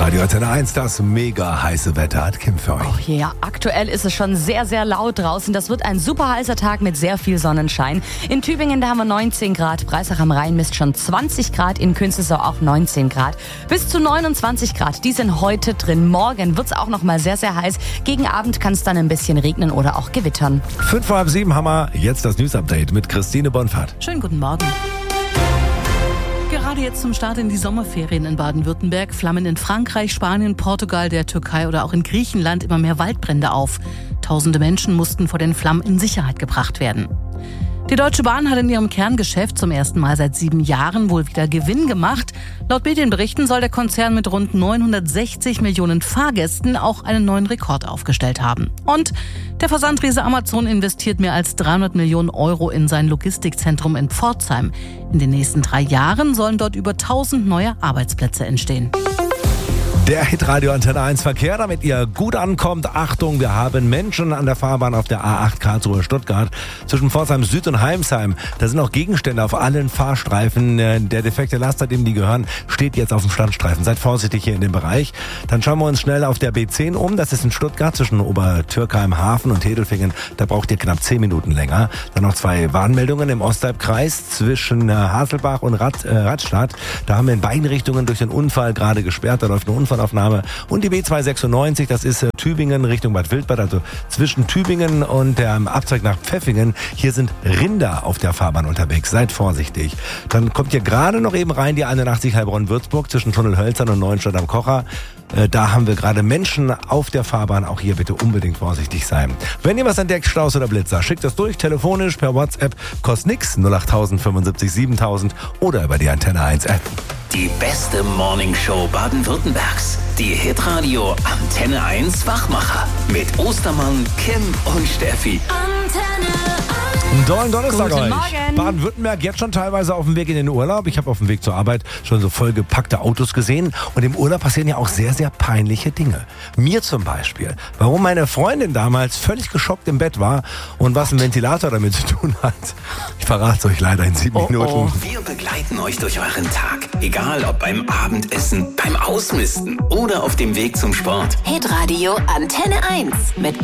Radio Antenne 1, das mega heiße Wetter hat Kim für euch. Oh ja, aktuell ist es schon sehr, sehr laut draußen. Das wird ein super heißer Tag mit sehr viel Sonnenschein. In Tübingen, da haben wir 19 Grad. Breisach am Rhein misst schon 20 Grad. In Künzelsau auch 19 Grad. Bis zu 29 Grad, die sind heute drin. Morgen wird es auch noch mal sehr, sehr heiß. Gegen Abend kann es dann ein bisschen regnen oder auch gewittern. 6:55 haben wir jetzt das News-Update mit Christine Bonfahrt. Schönen guten Morgen. Gerade jetzt zum Start in die Sommerferien in Baden-Württemberg flammen in Frankreich, Spanien, Portugal, der Türkei oder auch in Griechenland immer mehr Waldbrände auf. Tausende Menschen mussten vor den Flammen in Sicherheit gebracht werden. Die Deutsche Bahn hat in ihrem Kerngeschäft zum ersten Mal seit 7 Jahren wohl wieder Gewinn gemacht. Laut Medienberichten soll der Konzern mit rund 960 Millionen Fahrgästen auch einen neuen Rekord aufgestellt haben. Und der Versandriese Amazon investiert mehr als 300 Millionen Euro in sein Logistikzentrum in Pforzheim. In den nächsten 3 Jahren sollen dort über 1000 neue Arbeitsplätze entstehen. Der Hitradio Antenne 1 Verkehr, damit ihr gut ankommt. Achtung, wir haben Menschen an der Fahrbahn auf der A8 Karlsruhe-Stuttgart zwischen Pforzheim Süd und Heimsheim. Da sind auch Gegenstände auf allen Fahrstreifen. Der defekte Laster, dem die gehören, steht jetzt auf dem Standstreifen. Seid vorsichtig hier in dem Bereich. Dann schauen wir uns schnell auf der B10 um. Das ist in Stuttgart zwischen Obertürkheim Hafen und Hedelfingen. Da braucht ihr knapp 10 Minuten länger. Dann noch 2 Warnmeldungen im Osthalbkreis zwischen Haselbach und Radstadt. Da haben wir in beiden Richtungen durch den Unfall gerade gesperrt. Da läuft eine Unfallaufnahme. Und die B296, das ist Tübingen Richtung Bad Wildbad, also zwischen Tübingen und dem Abzweig nach Pfäffingen. Hier sind Rinder auf der Fahrbahn unterwegs. Seid vorsichtig. Dann kommt hier gerade noch eben rein die 81 Heilbronn-Würzburg zwischen Tunnel Hölzern und Neuenstadt am Kocher. Da haben wir gerade Menschen auf der Fahrbahn. Auch hier bitte unbedingt vorsichtig sein. Wenn ihr was entdeckt, Staus oder Blitzer, schickt das durch, telefonisch, per WhatsApp. Kostet nix, 08000 75 7000 oder über die Antenne 1 App. Die beste Morningshow Baden-Württembergs. Die Hitradio Antenne 1 Wachmacher. Mit Ostermann, Kim und Steffi. Einen tollen Donnerstag Guten euch. Morgen. Baden-Württemberg jetzt schon teilweise auf dem Weg in den Urlaub. Ich habe auf dem Weg zur Arbeit schon so vollgepackte Autos gesehen. Und im Urlaub passieren ja auch sehr, sehr peinliche Dinge. Mir zum Beispiel. Warum meine Freundin damals völlig geschockt im Bett war und was ein Ventilator damit zu tun hat. Ich verrate es euch leider in 7 Minuten. Wir begleiten euch durch euren Tag. Egal ob beim Abendessen, beim Ausmisten oder auf dem Weg zum Sport. Hitradio Antenne 1 mit